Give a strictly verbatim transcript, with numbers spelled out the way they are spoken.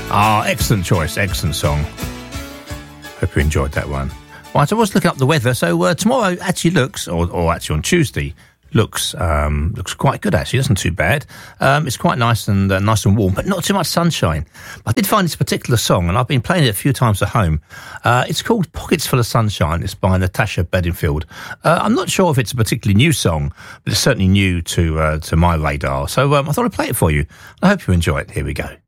Ah, excellent choice, excellent song. Hope you enjoyed that one. Right, I was looking up the weather, so uh, tomorrow actually looks, or, or actually on Tuesday, looks um, looks quite good actually. It isn't too bad. Um, it's quite nice and uh, nice and warm, but not too much sunshine. I did find this particular song, and I've been playing it a few times at home. Uh, it's called "Pockets Full of Sunshine." It's by Natasha Bedingfield. Uh, I'm not sure if it's a particularly new song, but it's certainly new to uh, to my radar. So um, I thought I'd play it for you. I hope you enjoy it. Here we go.